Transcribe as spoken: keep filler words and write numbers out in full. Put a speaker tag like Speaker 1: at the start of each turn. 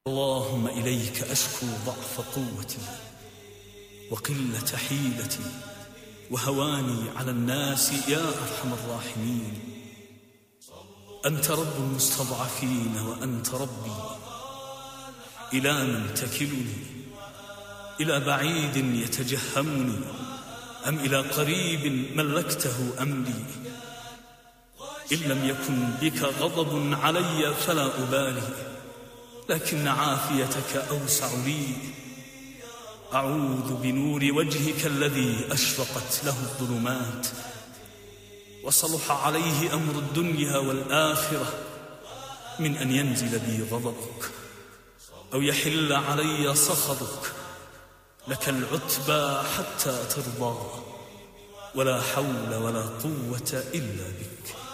Speaker 1: اللهم إليك أشكو ضعف قوتي وقلة حيلتي وهواني على الناس يا أرحم الراحمين. أنت رب المستضعفين وأنت ربي، إلى من تكلني؟ إلى بعيد يتجهمني أم إلى قريب ملكته أمري؟ إن لم يكن بك غضب علي فلا أبالي، لكن عافيتك أوسع لي. أعوذ بنور وجهك الذي أشرقت له الظلمات وصلح عليه أمر الدنيا والآخرة من أن ينزل بي غضبك أو يحل علي سخطك. لك العتبى حتى ترضى، ولا حول ولا قوة إلا بك.